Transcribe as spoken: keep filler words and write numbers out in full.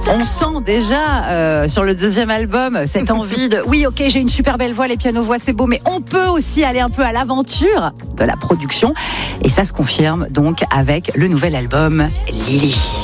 On sent déjà euh, sur le deuxième album cette envie de oui ok j'ai une super belle voix, les pianos-voix c'est beau, mais on peut aussi aller un peu à l'aventure de la production et ça se confirme donc avec le nouvel album Lily.